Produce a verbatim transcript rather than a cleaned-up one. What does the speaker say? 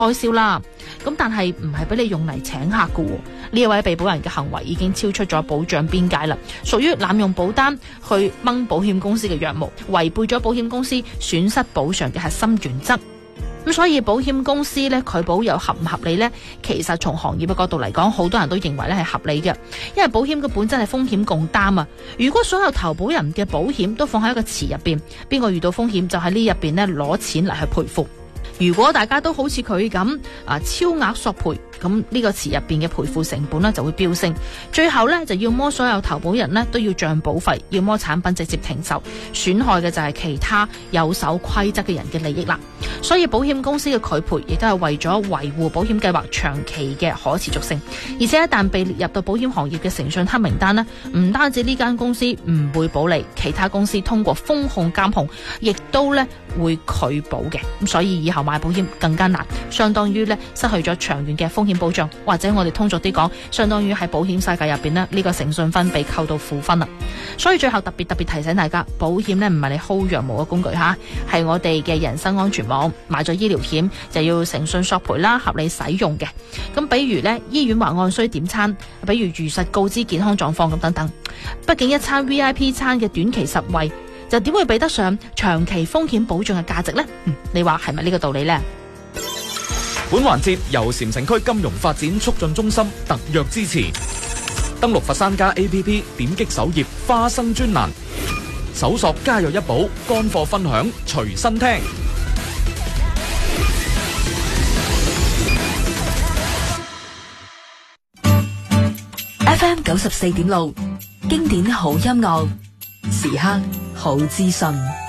開銷啦。咁但係唔係俾你用嚟請客㗎喎。呢一位被保人嘅行為已經超出咗保障邊界啦，屬於濫用保單去掹保險公司嘅羊毛，違背咗保險公司損失補償嘅核心原則。咁所以保險公司咧拒保又合唔合理呢？其實從行業嘅角度嚟講，好多人都認為咧係合理嘅，因為保險嘅本質係風險共擔啊。如果所有投保人嘅保險都放喺一個池入邊，邊個遇到風險就喺呢入邊咧攞錢嚟去賠付。如果大家都好似佢咁啊超額索賠，咁呢個池入邊嘅賠付成本呢就會飆升，最後呢，就要麼所有投保人呢都要漲保費，要麼產品直接停售，損害嘅就係其他有守規則嘅人嘅利益啦。所以保險公司嘅拒賠亦都係為咗維護保險計劃長期嘅可持續性，而且一旦被列入到保險行業嘅誠信黑名單呢，唔單止呢間公司唔會保利，其他公司通過風控監控，亦都呢會拒保嘅。咁所以以後買保險更加難，相當於呢失去咗長遠嘅風險保障，或者我哋通俗啲講，相當於喺保險世界入邊呢，呢個誠信分被扣到負分啦。所以最後特別特別提醒大家，保險呢唔係你薅羊毛嘅工具吓，係我哋嘅人身安全網。買咗醫療險就要誠信索賠啦，合理使用嘅。咁比如呢，醫院還按需點餐，比如如實告知健康狀況咁等等。畢竟一餐 V I P 餐嘅短期實惠，就點會比得上長期風險保障嘅價值呢？嗯，你話係咪呢個道理呢？ 本環節由禪城區金融發展促進中心特約支持。登錄佛山家 A P P， 點擊首頁花生專欄，搜索家有一寶，乾貨分享隨身聽。 F M 九十四點六，經典好音樂，時刻好資訊。